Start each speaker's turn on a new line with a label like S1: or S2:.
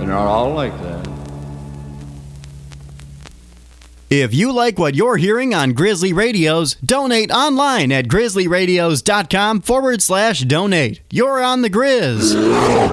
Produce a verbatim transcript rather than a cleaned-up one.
S1: not all like that.
S2: If you like what you're hearing on Grizzly Radios, donate online at grizzly radios dot com forward slash donate. You're on the Grizz.